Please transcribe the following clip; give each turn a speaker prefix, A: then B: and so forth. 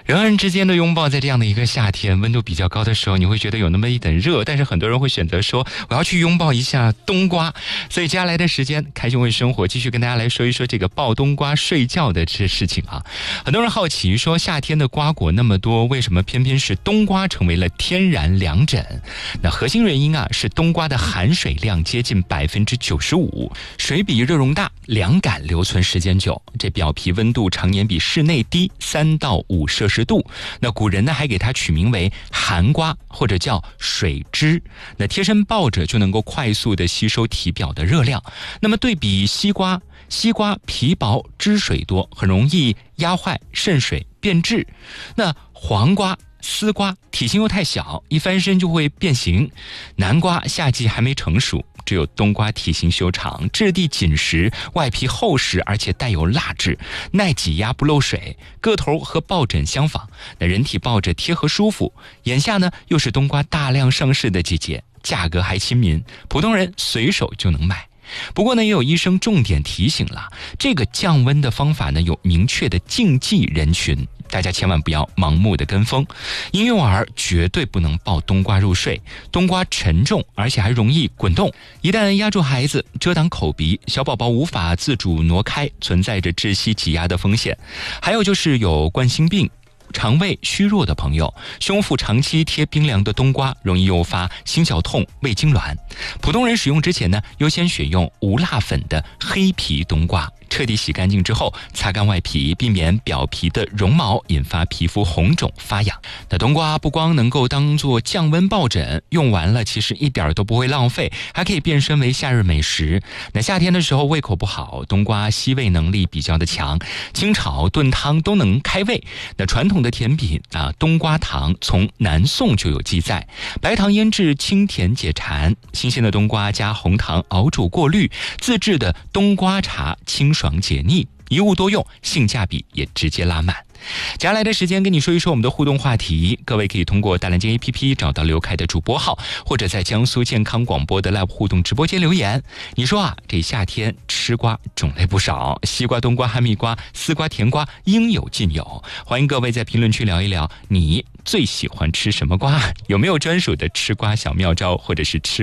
A: 人和人之间的拥抱，在这样的一个夏天温度比较高的时候，你会觉得有那么一点热，但是很多人会选择说我要去拥抱一下冬瓜。所以接下来的时间，开心为生活继续跟大家来说一说这个抱冬瓜睡觉的这些事情啊。很多人好奇说，夏天的瓜果那么多，为什么偏偏是冬瓜成为了天然凉枕？那核心原因啊，是冬瓜的含水量接近95%，水比热容大，凉感留存时间久，这表皮温度常年比室内低3到5摄氏度。那古人呢还给它取名为寒瓜，或者叫水汁。那贴身抱着就能够快速的吸收体表的热量。那么对比西瓜皮薄汁水多，很容易压坏渗水变质。那黄瓜丝瓜体型又太小，一翻身就会变形。南瓜夏季还没成熟，只有冬瓜体型修长，质地紧实，外皮厚实，而且带有蜡质，耐挤压不漏水，个头和抱枕相仿，那人体抱着贴合舒服。眼下呢又是冬瓜大量上市的季节，价格还亲民，普通人随手就能买。不过呢，也有医生重点提醒了，这个降温的方法呢有明确的禁忌人群，大家千万不要盲目的跟风。婴幼儿绝对不能抱冬瓜入睡，冬瓜沉重，而且还容易滚动，一旦压住孩子，遮挡口鼻，小宝宝无法自主挪开，存在着窒息挤压的风险。还有就是有冠心病、肠胃虚弱的朋友，胸腹长期贴冰凉的冬瓜容易诱发心绞痛、胃痉挛。普通人使用之前呢，优先选用无蜡粉的黑皮冬瓜，彻底洗干净之后擦干外皮，避免表皮的绒毛引发皮肤红肿发痒。那冬瓜不光能够当做降温抱枕，用完了其实一点都不会浪费，还可以变身为夏日美食。那夏天的时候胃口不好，冬瓜吸味能力比较的强，清炒炖汤都能开胃。那传统的甜品啊，冬瓜糖从南宋就有记载，白糖腌制清甜解馋，新鲜的冬瓜加红糖熬煮过滤，自制的冬瓜茶清爽解腻，一物多用，性价比也直接拉满。接下来的时间跟你说一说我们的互动话题，各位可以通过大蓝鲸 APP 找到刘凯的主播号，或者在江苏健康广播的 Live 互动直播间留言。你说啊，这夏天吃瓜种类不少，西瓜、冬瓜、哈密瓜、丝瓜、甜瓜应有尽有，欢迎各位在评论区聊一聊，你最喜欢吃什么瓜？有没有专属的吃瓜小妙招，或者是吃